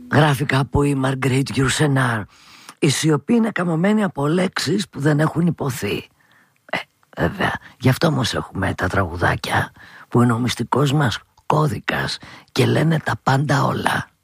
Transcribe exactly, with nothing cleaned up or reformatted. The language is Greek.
Γράφει κάπου η Μαργκρίτ Γιουρσενάρ. Η σιωπή είναι καμωμένη από λέξεις που δεν έχουν υποθεί. Ε, βέβαια, γι' αυτό όμως έχουμε τα τραγουδάκια που είναι ο μυστικός μας κώδικας και λένε τα πάντα όλα.